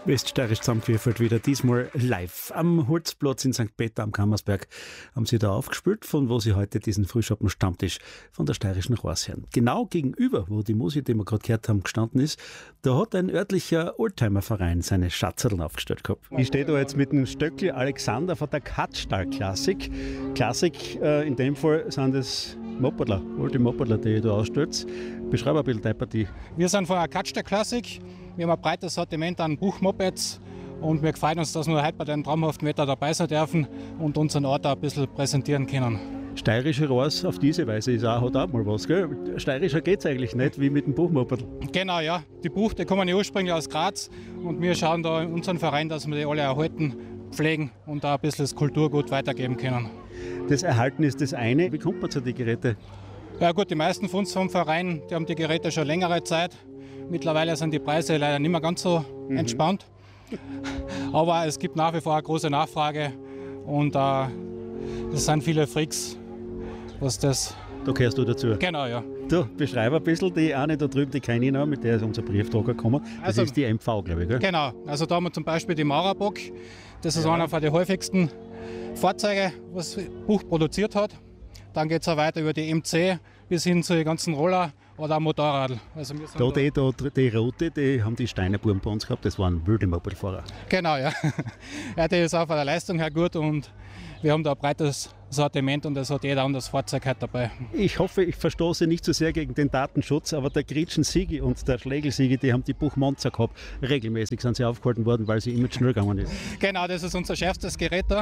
Weststeirisch zusammengewürfelt wieder, diesmal live. Am Holzplatz in St. Peter am Kammersberg haben sie da aufgespielt, von wo sie heute diesen Frühschoppen-Stammtisch von der steirischen Ross hören. Genau gegenüber, wo die Musik, die wir gerade gehört haben, gestanden ist, da hat ein örtlicher Oldtimer-Verein seine Schatzerln aufgestellt gehabt. Ich stehe da jetzt mit dem Stöckli Alexander von der Katzstall-Klassik. Klassik, in dem Fall sind es Mopedler, alte Mopedler, die ihr da ausstellt. Beschreib ein bisschen deine Partie. Wir sind von der Katzstall-Klassik. Wir haben ein breites Sortiment an Buchmopeds und wir freuen uns, dass wir heute bei dem traumhaften Wetter dabei sein dürfen und unseren Ort auch ein bisschen präsentieren können. Steirische Ross auf diese Weise hat auch mal was, gell? Steirischer geht es eigentlich nicht, wie mit dem Buchmoped. Genau, ja. Die Buch, die kommen ja ursprünglich aus Graz und wir schauen da in unserem Verein, dass wir die alle erhalten, pflegen und da ein bisschen das Kulturgut weitergeben können. Das Erhalten ist das eine. Wie kommt man zu den Geräten? Ja gut, die meisten von uns vom Verein, die haben die Geräte schon längere Zeit. Mittlerweile sind die Preise leider nicht mehr ganz so entspannt. Aber es gibt nach wie vor eine große Nachfrage und es sind viele Freaks, was das... Da gehörst du dazu? Genau, ja. Du, beschreib ein bisschen die eine da drüben, die kenne ich noch, mit der ist unser Briefträger gekommen. Das ist die MV, glaube ich, gell? Genau, also da haben wir zum Beispiel die Maurerbock. Das ist einer von den häufigsten Fahrzeuge, was Buch produziert hat. Dann geht es auch weiter über die MC bis hin zu den ganzen Roller oder auch Motorrad. Also die Rote, die haben die Steinerbuben bei uns gehabt, das waren wilde Mopedfahrer. Genau, ja. Ja, die ist auch von der Leistung her gut und wir haben da ein breites Sortiment und es hat jeder anderes Fahrzeug halt dabei. Ich hoffe, ich verstoße nicht so sehr gegen den Datenschutz, aber der Gritschen-Sigi und der Schlegel-Sigi, die haben die Buchmonster gehabt. Regelmäßig sind sie aufgehalten worden, weil sie immer schnell gegangen ist. Genau, das ist unser schärfstes Gerät da.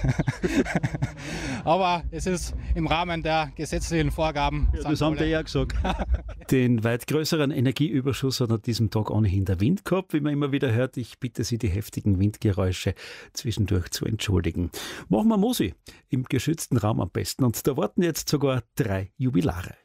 Aber es ist im Rahmen der gesetzlichen Vorgaben. Ja, das haben die ja gesagt. Den weit größeren Energieüberschuss hat an diesem Tag ohnehin der Wind gehabt, wie man immer wieder hört. Ich bitte Sie, die heftigen Windgeräusche zwischendurch zu entschuldigen. Machen wir Musik im geschützten Raum am besten. Und da warten jetzt sogar 3 Jubilare.